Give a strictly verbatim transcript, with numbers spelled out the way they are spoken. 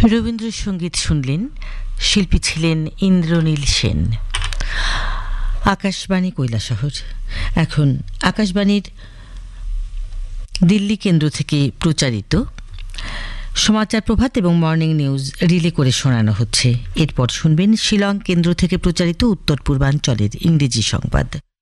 রবীন্দ্রসঙ্গীত শুনলেন, শিল্পী ছিলেন ইন্দ্রনীল সেন। আকাশবাণী কৈলাসহর। এখন আকাশবাণীর দিল্লি কেন্দ্র থেকে প্রচারিত সমাচার প্রভাত এবং মর্নিং নিউজ রিলে করে শোনানো হচ্ছে। এরপর শুনবেন শিলং কেন্দ্র থেকে প্রচারিত উত্তর পূর্বাঞ্চলের ইংরেজি সংবাদ।